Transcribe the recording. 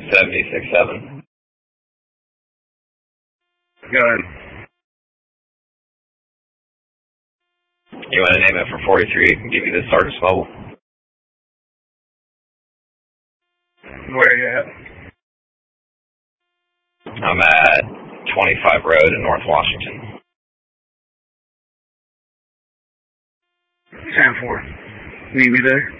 7067. Go ahead. You want to name it for 43? Give you the Sardis Mobile. Where are you at? I'm at 25 Road in North Washington. 10-4. Meet me there.